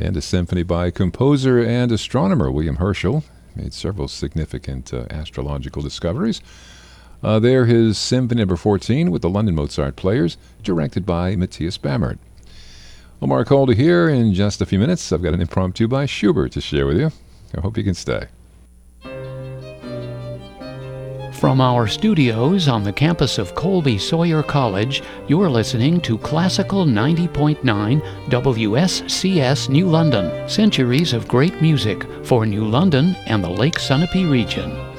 and a symphony by composer and astronomer William Herschel. Made several significant astrological discoveries. There, his Symphony No. 14 with the London Mozart Players, directed by Matthias Bammert. Well, Mark Holder here. In just a few minutes, I've got an impromptu by Schubert to share with you. I hope you can stay. From our studios on the campus of Colby Sawyer College, you're listening to Classical 90.9 WSCS New London. Centuries of great music for New London and the Lake Sunapee region.